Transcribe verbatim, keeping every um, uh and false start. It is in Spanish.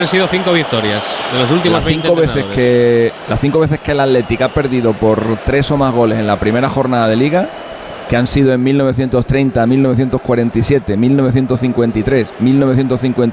Han sido cinco victorias de los últimos las veinte cinco veces que Las cinco veces que el Athletic ha perdido por tres o más goles en la primera jornada de Liga, que han sido en mil novecientos treinta, mil novecientos cuarenta y siete, mil novecientos cincuenta y tres, mil novecientos cincuenta